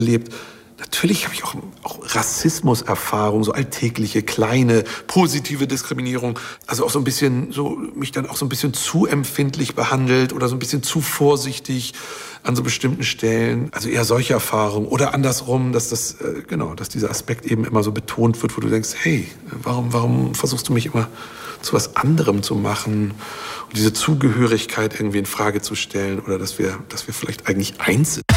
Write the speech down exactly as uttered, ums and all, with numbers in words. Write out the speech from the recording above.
lebt. Natürlich habe ich auch, auch Rassismuserfahrung, so alltägliche, kleine, positive Diskriminierung. Also auch so ein bisschen, so mich dann auch so ein bisschen zu empfindlich behandelt oder so ein bisschen zu vorsichtig an so bestimmten Stellen. Also eher solche Erfahrungen. Oder andersrum, dass das, äh, genau, dass dieser Aspekt eben immer so betont wird, wo du denkst, hey, warum, warum versuchst du mich immer zu was anderem zu machen? Und diese Zugehörigkeit irgendwie in Frage zu stellen oder dass wir, dass wir vielleicht eigentlich eins sind.